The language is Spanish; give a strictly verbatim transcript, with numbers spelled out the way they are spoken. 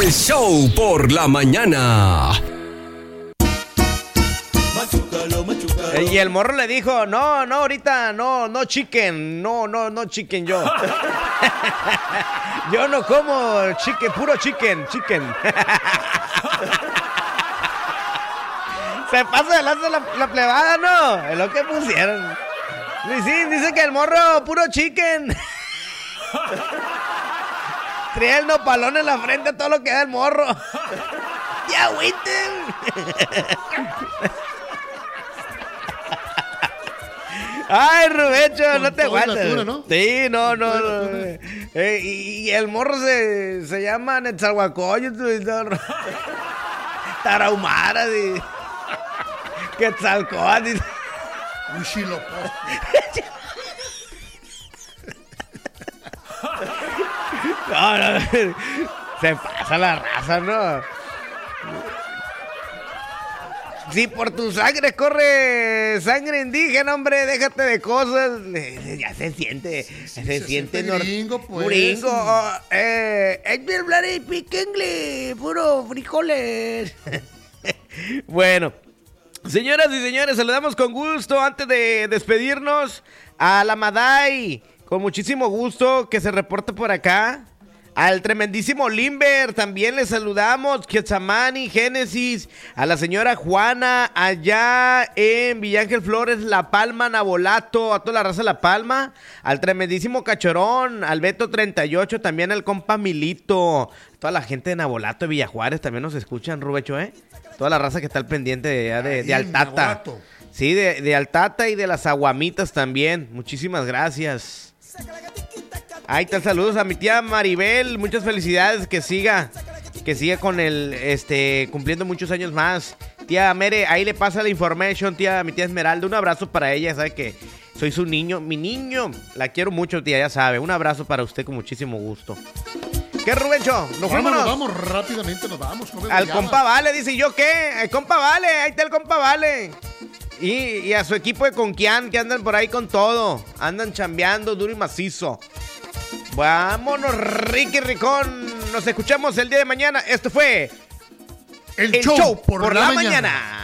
El show por la mañana. Y el morro le dijo, no, no, ahorita, no, no chicken, no, no, no chicken yo. Yo no como chicken, puro chicken, chicken. Se pasa de lanza la, la plebada, ¿no? Es lo que pusieron. Y sí, dice que el morro, puro chicken. Trae el nopalón en la frente a todo lo que da el morro. ¡Ya, agüiten! Ay, Rubencho, no te aguantas. ¿No? Sí, no, no, no. Eh, y, y el morro se, se llama Netzalhuacoyo. Tarahumara, de Quetzalcóatl. Huitzilopochtli. No, no, se pasa la raza, ¿no? Si por tu sangre corre sangre indígena, hombre, déjate de cosas. Ya se siente, sí, sí, se, se siente nor- gringo, pues. Gringo. Oh, eh, es bloody piquengle, puro frijoles. Bueno, señoras y señores, saludamos con gusto antes de despedirnos a la Maday, con muchísimo gusto que se reporta por acá. Al tremendísimo Limber también le saludamos, Quetzamani, Génesis, a la señora Juana allá en Villángel Flores, La Palma, Nabolato, a toda la raza de La Palma, al tremendísimo Cachorón, al Beto treinta y ocho, también al compa Milito, toda la gente de Nabolato, de Villajuárez también nos escuchan, Rubecho, ¿eh? Toda la raza que está al pendiente de, de, de Altata. Sí, de, de Altata y de las Aguamitas también, muchísimas gracias. Ahí te saludos a mi tía Maribel, muchas felicidades, que siga, que siga con el, este, cumpliendo muchos años más. Tía Mere, ahí le pasa la information, tía, mi tía Esmeralda, un abrazo para ella, sabe que soy su niño, mi niño, la quiero mucho, tía, ya sabe, un abrazo para usted con muchísimo gusto. ¿Qué, Rubencho? ¿Nos fuimos? Nos vamos rápidamente, nos vamos. No Al compa Vale, dice, ¿yo qué? El compa Vale, ahí está el compa Vale. Y, y a su equipo de Conquian, que andan por ahí con todo, andan chambeando duro y macizo. Vámonos, Ricky Ricón. Nos escuchamos el día de mañana. Esto fue El, el show, show por, por la, la mañana. mañana.